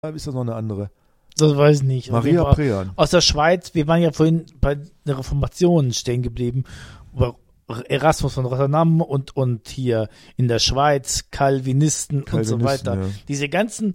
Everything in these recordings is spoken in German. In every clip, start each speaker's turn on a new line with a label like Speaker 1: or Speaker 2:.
Speaker 1: ist das noch eine andere?
Speaker 2: Das weiß ich nicht.
Speaker 1: Maria Prean.
Speaker 2: Aus der Schweiz, wir waren ja vorhin bei der Reformation stehen geblieben, über Erasmus von Rotterdam und hier in der Schweiz Calvinisten und so weiter.
Speaker 1: Ja.
Speaker 2: Die ganzen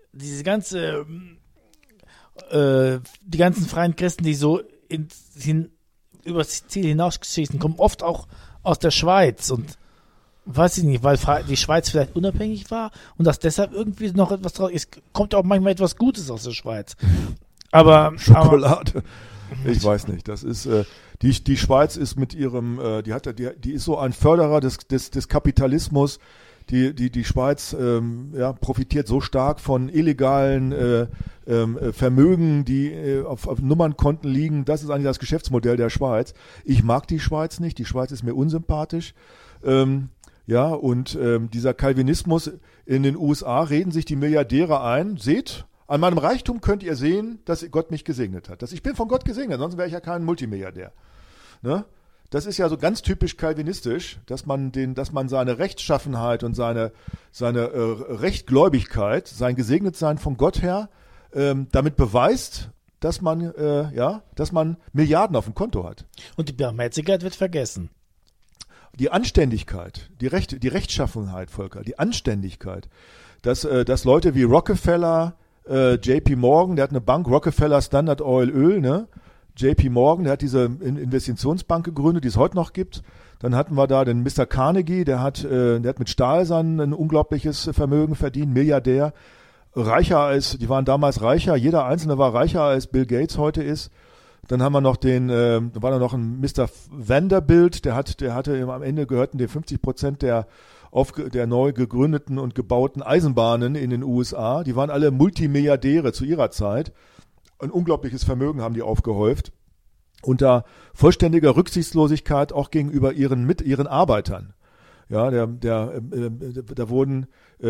Speaker 2: freien Christen, die so über das Ziel hinausschießen, kommen oft auch aus der Schweiz und weiß ich nicht, weil die Schweiz vielleicht unabhängig war und dass deshalb irgendwie noch etwas draus ist, kommt auch manchmal etwas Gutes aus der Schweiz. Aber
Speaker 1: Schokolade. Ich weiß nicht. Das ist die Schweiz ist mit ihrem die ist so ein Förderer des Kapitalismus. Die Schweiz profitiert so stark von illegalen Vermögen, die auf Nummernkonten liegen. Das ist eigentlich das Geschäftsmodell der Schweiz. Ich mag die Schweiz nicht. Die Schweiz ist mir unsympathisch. Dieser Calvinismus in den USA reden sich die Milliardäre ein. Seht, an meinem Reichtum könnt ihr sehen, dass Gott mich gesegnet hat. Ich bin von Gott gesegnet, sonst wäre ich ja kein Multimilliardär. Ne? Das ist ja so ganz typisch calvinistisch, dass man seine Rechtschaffenheit und seine Rechtgläubigkeit, sein Gesegnetsein von Gott her, damit beweist, dass man Milliarden auf dem Konto hat.
Speaker 2: Und die Barmherzigkeit wird vergessen.
Speaker 1: Die Anständigkeit, die Rechtschaffenheit, Volker, die Anständigkeit, dass Leute wie Rockefeller, JP Morgan, der hat eine Bank, Rockefeller Standard Oil Öl, ne? JP Morgan, der hat diese Investitionsbank gegründet, die es heute noch gibt. Dann hatten wir da den Mr. Carnegie, der hat mit Stahlsand ein unglaubliches Vermögen verdient, Milliardär, die waren damals reicher, jeder Einzelne war reicher als Bill Gates heute ist. Dann haben wir noch da war da noch ein Mr. Vanderbilt, der hatte am Ende gehörten den 50% der neu gegründeten und gebauten Eisenbahnen in den USA. Die waren alle Multimilliardäre zu ihrer Zeit. Ein unglaubliches Vermögen haben die aufgehäuft. Unter vollständiger Rücksichtslosigkeit auch gegenüber ihren Arbeitern. Ja, da wurden,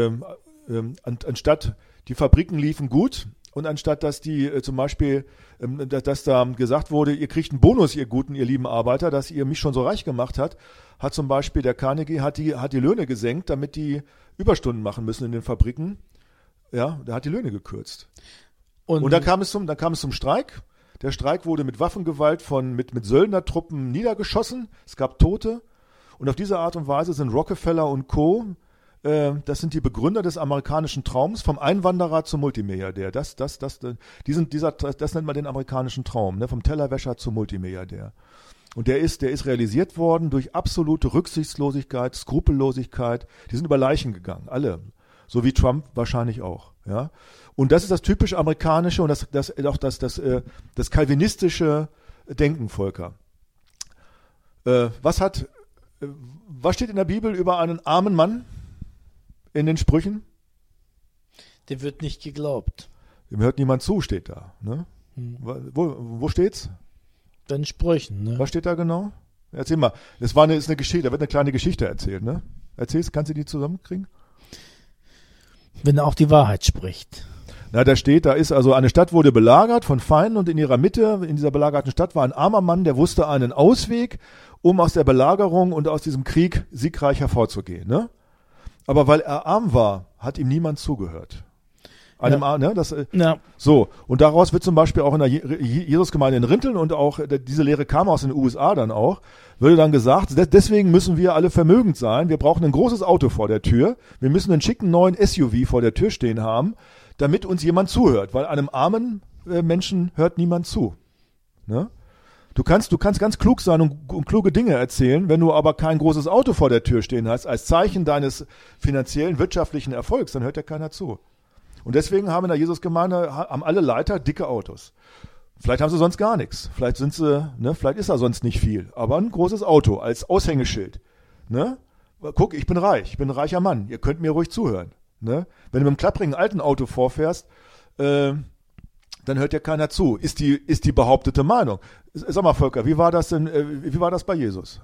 Speaker 1: anstatt die Fabriken liefen gut, und anstatt, dass die zum Beispiel, dass da gesagt wurde, ihr kriegt einen Bonus, ihr lieben Arbeiter, dass ihr mich schon so reich gemacht hat zum Beispiel der Carnegie hat die Löhne gesenkt, damit die Überstunden machen müssen in den Fabriken. Ja, der hat die Löhne gekürzt. Und dann kam es zum Streik. Der Streik wurde mit Waffengewalt mit Söldnertruppen niedergeschossen. Es gab Tote. Und auf diese Art und Weise sind Rockefeller und Co. Das sind die Begründer des amerikanischen Traums, vom Einwanderer zum Multimilliardär. Das nennt man den amerikanischen Traum, ne? Vom Tellerwäscher zum Multimilliardär. Und der ist realisiert worden durch absolute Rücksichtslosigkeit, Skrupellosigkeit. Die sind über Leichen gegangen, alle. So wie Trump wahrscheinlich auch. Ja? Und das ist das typisch amerikanische und das calvinistische Denken, Volker. Was steht in der Bibel über einen armen Mann? In den Sprüchen?
Speaker 2: Dem wird nicht geglaubt.
Speaker 1: Dem hört niemand zu, steht da. Ne? Wo steht's?
Speaker 2: Bei den Sprüchen. Ne?
Speaker 1: Was steht da genau? Erzähl mal. Ist eine Geschichte, da wird eine kleine Geschichte erzählt. Ne? Erzählst, kannst du die zusammenkriegen?
Speaker 2: Wenn er auch die Wahrheit spricht.
Speaker 1: Na, da ist also eine Stadt wurde belagert von Feinden und in ihrer Mitte, in dieser belagerten Stadt, war ein armer Mann, der wusste einen Ausweg, um aus der Belagerung und aus diesem Krieg siegreich hervorzugehen. Ne? Aber weil er arm war, hat ihm niemand zugehört. So, und daraus wird zum Beispiel auch in der Jesusgemeinde in Rinteln und auch diese Lehre kam aus den USA dann auch, würde dann gesagt, deswegen müssen wir alle vermögend sein, wir brauchen ein großes Auto vor der Tür, wir müssen einen schicken neuen SUV vor der Tür stehen haben, damit uns jemand zuhört, weil einem armen Menschen hört niemand zu. Ne? Du kannst ganz klug sein und kluge Dinge erzählen, wenn du aber kein großes Auto vor der Tür stehen hast, als Zeichen deines finanziellen, wirtschaftlichen Erfolgs, dann hört ja keiner zu. Und deswegen haben in der Jesusgemeinde alle Leiter dicke Autos. Vielleicht haben sie sonst gar nichts. Vielleicht ist da sonst nicht viel. Aber ein großes Auto als Aushängeschild. Ne? Guck, ich bin reich, ich bin ein reicher Mann. Ihr könnt mir ruhig zuhören. Ne? Wenn du mit einem klapprigen alten Auto vorfährst, dann hört ja keiner zu. Ist die behauptete Meinung. Sag mal, Volker, wie war das bei Jesus?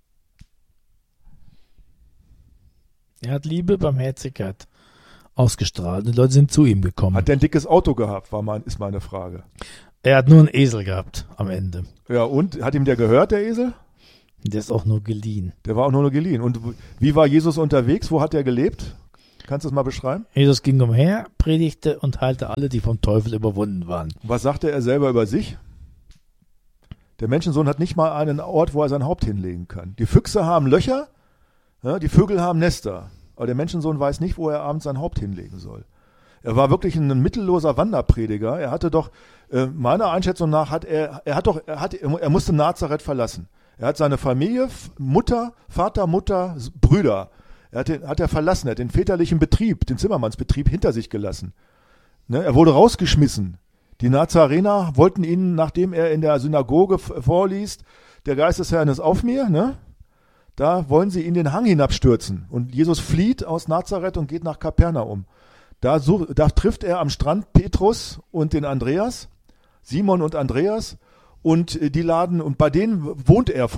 Speaker 2: Er hat Liebe, Barmherzigkeit ausgestrahlt. Die Leute sind zu ihm gekommen.
Speaker 1: Hat der ein dickes Auto gehabt, ist meine Frage.
Speaker 2: Er hat nur einen Esel gehabt am Ende.
Speaker 1: Ja, und? Hat ihm der gehört, der Esel?
Speaker 2: Der ist auch nur geliehen.
Speaker 1: Der war auch nur geliehen. Und wie war Jesus unterwegs? Wo hat er gelebt? Kannst du es mal beschreiben?
Speaker 2: Jesus ging umher, predigte und heilte alle, die vom Teufel überwunden waren.
Speaker 1: Was sagte er selber über sich? Der Menschensohn hat nicht mal einen Ort, wo er sein Haupt hinlegen kann. Die Füchse haben Löcher, ja, die Vögel haben Nester. Aber der Menschensohn weiß nicht, wo er abends sein Haupt hinlegen soll. Er war wirklich ein mittelloser Wanderprediger. Er hatte doch, meiner Einschätzung nach, er musste Nazareth verlassen. Er hat seine Familie, Vater, Mutter, Brüder, hat er verlassen. Er hat den väterlichen Betrieb, den Zimmermannsbetrieb hinter sich gelassen. Ne, er wurde rausgeschmissen. Die Nazarener wollten ihn, nachdem er in der Synagoge vorliest, der Geist des Herrn ist auf mir, ne? Da wollen sie ihn den Hang hinabstürzen. Und Jesus flieht aus Nazareth und geht nach Kapernaum. Da trifft er am Strand Petrus und den Andreas, Simon und Andreas, und bei denen wohnt er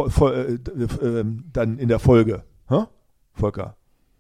Speaker 1: dann in der Folge. Volker.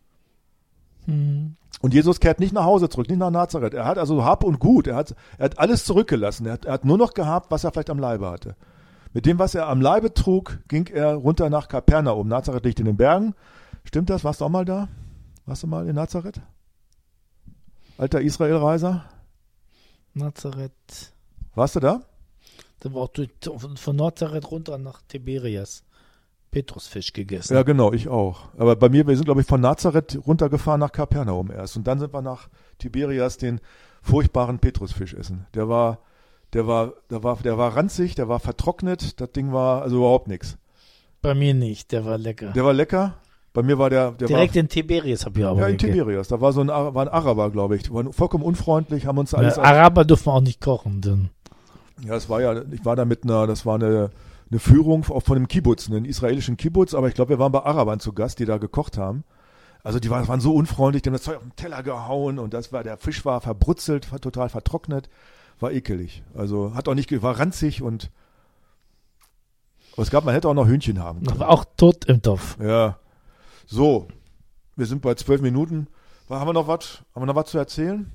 Speaker 1: Und Jesus kehrt nicht nach Hause zurück, nicht nach Nazareth. Er hat also Hab und Gut, er hat alles zurückgelassen. Er hat nur noch gehabt, was er vielleicht am Leibe hatte. Mit dem, was er am Leibe trug, ging er runter nach Kapernaum. Nazareth liegt in den Bergen. Stimmt das? Warst du auch mal da? Warst du mal in Nazareth? Alter Israelreiser?
Speaker 2: Nazareth.
Speaker 1: Warst du da?
Speaker 2: Da war auch von Nazareth runter nach Tiberias. Petrusfisch gegessen.
Speaker 1: Ja, genau, ich auch. Aber wir sind, glaube ich, von Nazareth runtergefahren nach Kapernaum erst. Und dann sind wir nach Tiberias den furchtbaren Petrusfisch essen. Der war ranzig, der war vertrocknet. Das Ding war also überhaupt nichts.
Speaker 2: Bei mir nicht, der war lecker.
Speaker 1: Der war lecker. Bei mir war der
Speaker 2: direkt in Tiberias habe ich aber.
Speaker 1: Ja, in Tiberias. Da war war ein Araber, glaube ich. Die waren vollkommen unfreundlich, haben uns alles.
Speaker 2: Araber dürfen auch nicht kochen. Denn.
Speaker 1: Ja, ich war da das war eine Führung von einem Kibbutz, einen israelischen Kibbutz, aber ich glaube, wir waren bei Arabern zu Gast, die da gekocht haben. Also die waren so unfreundlich, die haben das Zeug auf den Teller gehauen und der Fisch war verbrutzelt, total vertrocknet, war ekelig. Also war ranzig aber man hätte auch noch Hühnchen haben können.
Speaker 2: Aber auch tot im Topf.
Speaker 1: Ja. So, wir sind bei 12 Minuten. Haben wir noch was zu erzählen?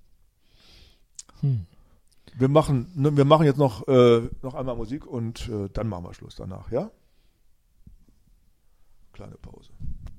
Speaker 1: Wir machen jetzt noch einmal Musik und dann machen wir Schluss danach, ja? Kleine Pause.